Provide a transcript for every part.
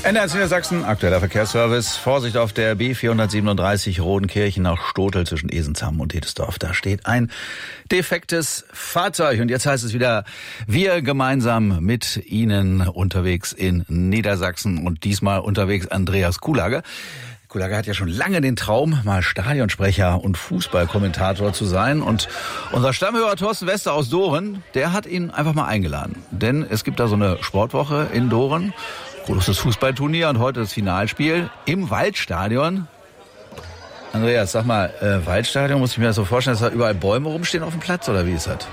NDR Niedersachsen, aktueller Verkehrsservice. Vorsicht auf der B437 Rodenkirchen nach Stotel zwischen Esenzam und Hedesdorf. Da steht ein defektes Fahrzeug. Und jetzt heißt es wieder, wir gemeinsam mit Ihnen unterwegs in Niedersachsen. Und diesmal unterwegs Andreas Kuhlager. Kuhlager hat ja schon lange den Traum, mal Stadionsprecher und Fußballkommentator zu sein. Und unser Stammhörer Thorsten Wester aus Doren, der hat ihn einfach mal eingeladen. Denn es gibt da so eine Sportwoche in Doren. Großes Fußballturnier und heute das Finalspiel im Waldstadion. Andreas, sag mal, Waldstadion, muss ich mir das so vorstellen, dass da überall Bäume rumstehen auf dem Platz, oder wie ist das?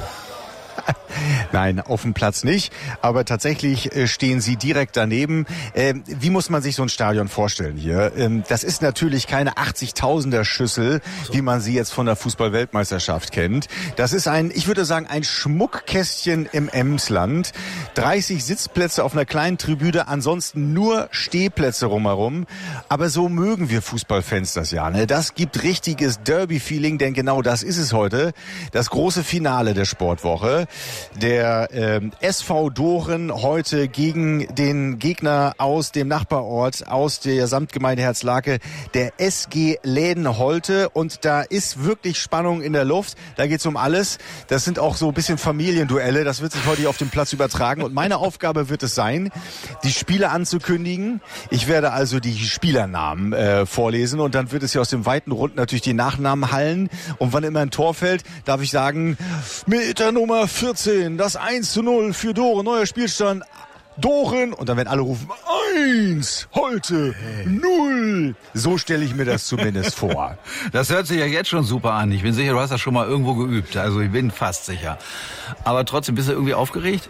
Nein, auf dem Platz nicht, aber tatsächlich stehen sie direkt daneben. Wie muss man sich so ein Stadion vorstellen hier? Das ist natürlich keine 80.000er Schüssel, wie man sie jetzt von der Fußball-Weltmeisterschaft kennt. Das ist ich würde sagen, ein Schmuckkästchen im Emsland. 30 Sitzplätze auf einer kleinen Tribüne, ansonsten nur Stehplätze rumherum. Aber so mögen wir Fußballfans das ja, ne? Das gibt richtiges Derby-Feeling, denn genau das ist es heute. Das große Finale der Sportwoche. Der SV Doren heute gegen den Gegner aus dem Nachbarort, aus der Samtgemeinde Herzlake, der SG Läden-Holte. Und da ist wirklich Spannung in der Luft. Da geht's um alles. Das sind auch so ein bisschen Familienduelle. Das wird sich heute auf dem Platz übertragen. Und meine Aufgabe wird es sein, die Spiele anzukündigen. Ich werde also die Spielernamen vorlesen. Und dann wird es ja aus dem weiten Rund natürlich die Nachnamen hallen. Und wann immer ein Tor fällt, darf ich sagen, mit der Nummer 14, das 1:0 für Doren, neuer Spielstand, Doren. Und dann werden alle rufen, 1, Holte, 0. So stelle ich mir das zumindest vor. Das hört sich ja jetzt schon super an. Ich bin sicher, du hast das schon mal irgendwo geübt. Also ich bin fast sicher. Aber trotzdem, bist du irgendwie aufgeregt?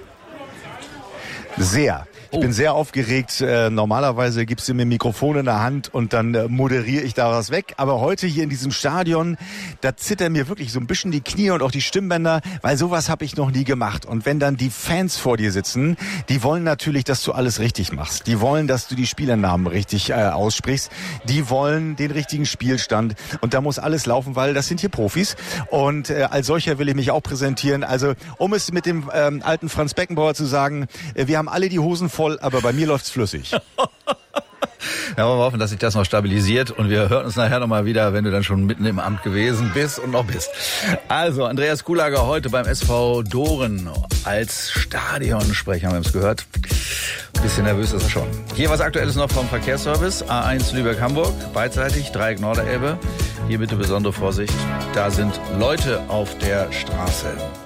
Sehr. Ich bin sehr aufgeregt. Normalerweise gibst du mir ein Mikrofon in der Hand und dann moderiere ich da was weg. Aber heute hier in diesem Stadion, da zittern mir wirklich so ein bisschen die Knie und auch die Stimmbänder, weil sowas habe ich noch nie gemacht. Und wenn dann die Fans vor dir sitzen, die wollen natürlich, dass du alles richtig machst. Die wollen, dass du die Spielernamen richtig aussprichst. Die wollen den richtigen Spielstand. Und da muss alles laufen, weil das sind hier Profis. Und als solcher will ich mich auch präsentieren. Also um es mit dem alten Franz Beckenbauer zu sagen, wir haben alle die Hosen voll, aber bei mir läuft's flüssig. Ja, wollen wir hoffen, dass sich das noch stabilisiert und wir hören uns nachher nochmal wieder, wenn du dann schon mitten im Amt gewesen bist und noch bist. Also, Andreas Kuhlager heute beim SV Doren als Stadionsprecher, haben wir es gehört. Ein bisschen nervös ist er schon. Hier was Aktuelles noch vom Verkehrsservice. A1 Lübeck-Hamburg, beidseitig, Dreieck Norderelbe. Hier bitte besondere Vorsicht, da sind Leute auf der Straße.